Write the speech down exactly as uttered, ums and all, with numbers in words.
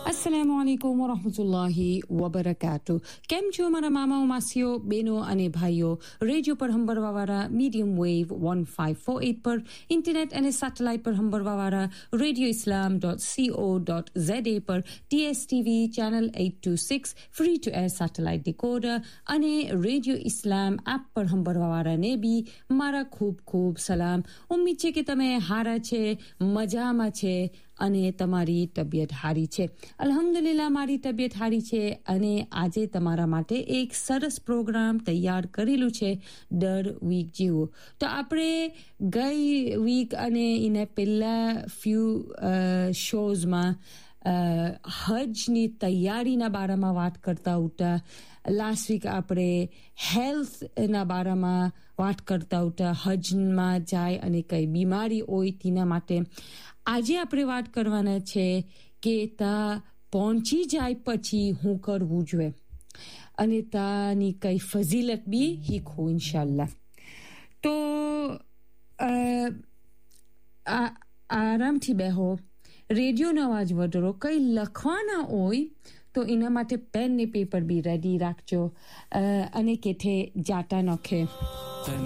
अस्सलामुअलैकुम वरहमतुल्लाहि वबरकातुह કેમ છો મારા મામાઓ માસીઓ બેનો અને ભાઈઓ રેડિયો પર હંભરવાવાળા medium wave one five four eight પર ઇન્ટરનેટ અને સેટેલાઇટ પર હંભરવાવાળા રેડિયો ઇસ્લામ ડોટ co ડોટ za પર T S T V channel eight twenty-six free two air satellite ડિકોડર અને રેડિયો ઇસ્લામ એપ પર હંભરવાવાળાને બી મારા ખૂબ ખૂબ સલામ ઉમ્મીદ છે કે તમે હારા છે મજામાં છે અને તમારી તબિયત હારી છે અલ્હમ્દુલિલ્લાહ મારી તબિયત હારી છે અને આજે તમારા માટે એક સરસ પ્રોગ્રામ તૈયાર કરેલું છે દર વીક જેવો તો આપણે ગઈ વીક અને એને પહેલા ફ્યુ શોઝમાં હજની તૈયારીના બારામાં વાત કરતા હતા લાસ્ટ વીક આપણે હેલ્થના બારામાં વાત કરતા હતા હજમાં જાય અને કઈ બીમારી હોય તેના માટે આજે આપણે વાત કરવાના છે કે તા પહોંચી જાય પછી હું કરવું જોઈએ અને તાની કઈ ફઝીલત બી શીખવું ઇન્શાલ્લાહ તો આરામથી બેહો રેડિયોનો અવાજ વધારો કઈ લખવાના હોય તો એના માટે પેન ને પેપર બી રેડી રાખજો અને કેથે જાતા નખે